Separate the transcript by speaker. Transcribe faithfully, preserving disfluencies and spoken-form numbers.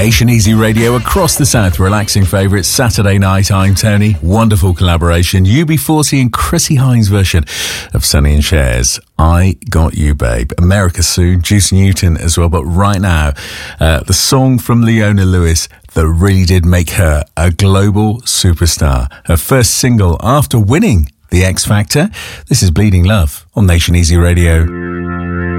Speaker 1: Nation Easy Radio across the South, relaxing favourites. Saturday night, I'm Tony. Wonderful collaboration. U B forty and Chrissie Hynde's version of Sonny and Cher's I Got You Babe. America soon, Juice Newton as well. But right now, uh, the song from Leona Lewis that really did make her a global superstar. Her first single after winning the X Factor. This is Bleeding Love on Nation Easy Radio.